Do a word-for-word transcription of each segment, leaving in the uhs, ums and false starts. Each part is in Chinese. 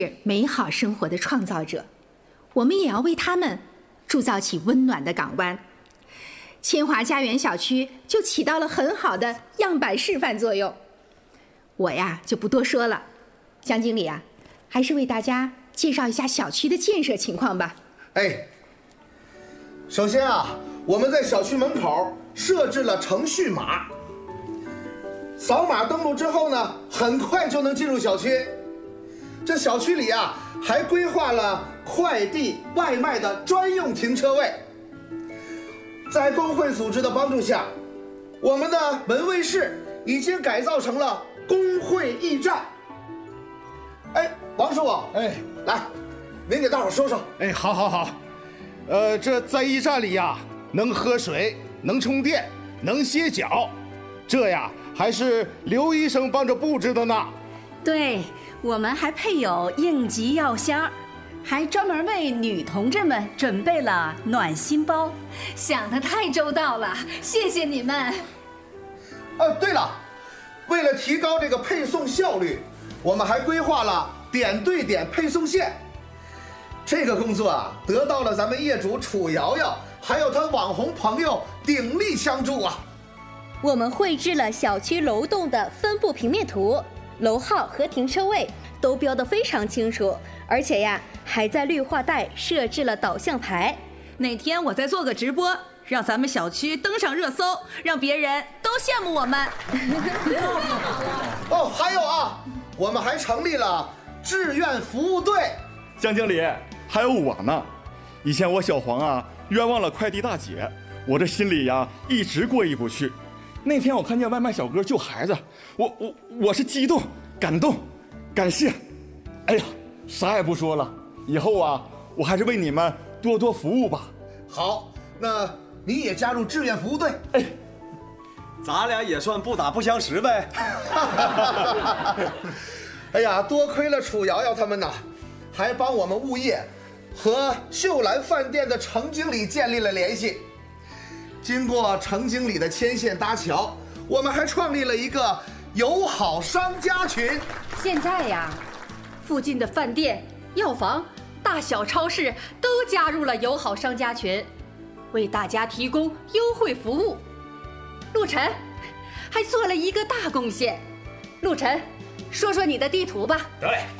美好生活的创造者，我们也要为他们铸造起温暖的港湾。千华家园小区就起到了很好的样板示范作用。我呀就不多说了，江经理啊，还是为大家介绍一下小区的建设情况吧。 哎，首先啊，我们在小区门口设置了程序码，扫码登录之后呢，很快就能进入小区。这小区里啊，还规划了快递、外卖的专用停车位。在工会组织的帮助下，我们的门卫室已经改造成了工会驿站。哎，王师傅， 哎， 来，您给大伙说说。 哎，好，好，好。呃，这在驿站里呀，能喝水，能充电，能歇脚，这呀还是刘医生帮着布置的呢。 对，我们还配有应急药箱，还专门为女同志们准备了暖心包， 想得太周到了，谢谢你们。 呃，对了，为了提高这个配送效率，我们还规划了点对点配送线。这个工作啊，得到了咱们业主楚瑶瑶还有她网红朋友鼎力相助啊。 我们绘制了小区楼栋的分布平面图，楼号和停车位都标得非常清楚，而且呀，还在绿化带设置了导向牌。 哪天我再做个直播，让咱们小区登上热搜，让别人都羡慕我们。 哦，还有啊，我们还成立了志愿服务队。 江经理，还有我呢。以前我小黄啊冤枉了快递大姐，我这心里呀一直过意不去。那天我看见外卖小哥救孩子，我我我是激动、感动、感谢。哎呀，啥也不说了，以后啊，我还是为你们多多服务吧。 好，那你也加入志愿服务队。 哎， 咱俩也算不打不相识呗。 哎呀，多亏了楚瑶瑶他们呐，还帮我们物业和秀兰饭店的程经理建立了联系。经过程经理的牵线搭桥，我们还创立了一个友好商家群。 现在呀，附近的饭店、药房、大小超市都加入了友好商家群，为大家提供优惠服务。陆晨还做了一个大贡献。陆晨，说说你的地图吧。 得嘞。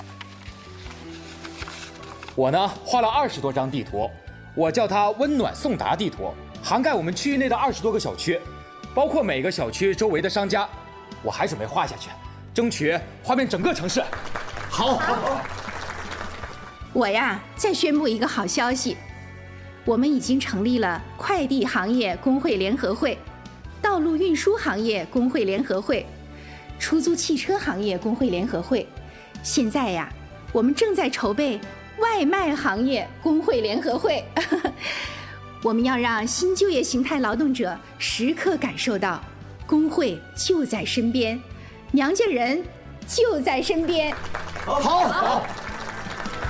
我呢画了二十多张地图，我叫它温暖送达地图，涵盖我们区域内的二十多个小区，包括每个小区周围的商家，我还准备画下去，争取画遍整个城市。 好，好。 我呀再宣布一个好消息，我们已经成立了快递行业工会联合会、道路运输行业工会联合会、出租汽车行业工会联合会。现在呀，我们正在筹备外卖行业工会联合会。我们要让新就业形态劳动者时刻感受到工会就在身边，娘家人就在身边。 好，好，好。